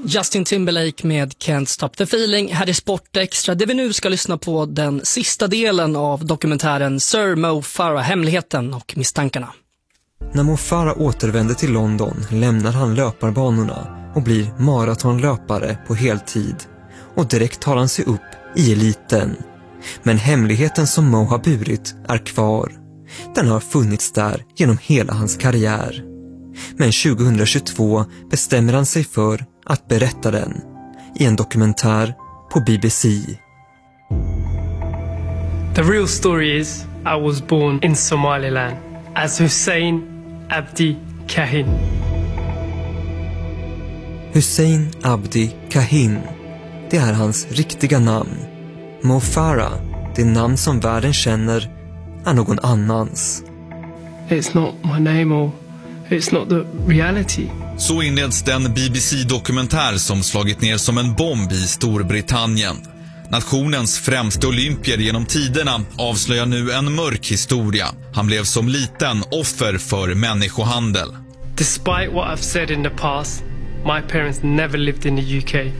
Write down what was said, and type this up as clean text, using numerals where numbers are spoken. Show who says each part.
Speaker 1: Justin Timberlake med Can't Stop the Feeling här i Sportextra, där vi nu ska lyssna på den sista delen av dokumentären Sir Mo Farah, hemligheten och misstankarna.
Speaker 2: När Mo Farah återvänder till London lämnar han löparbanorna och blir maratonlöpare på heltid. Och direkt tar han sig upp i eliten. Men hemligheten som Mo har burit är kvar. Den har funnits där genom hela hans karriär. Men 2022 bestämmer han sig för att berätta den i en dokumentär på BBC.
Speaker 3: The real story is I was born in Somaliland as Hussein Abdi Kahin.
Speaker 2: Hussein Abdi Kahin, det är hans riktiga namn. Mo Farah, det namn som världen känner, är någon annans.
Speaker 3: It's not my name or it's not the reality.
Speaker 4: Så inleds den BBC-dokumentär som slagit ner som en bomb i Storbritannien. Nationens främsta olympier genom tiderna avslöjar nu en mörk historia. Han blev som liten offer för människohandel.
Speaker 3: Despite what I've said in the past, my parents never lived in the UK.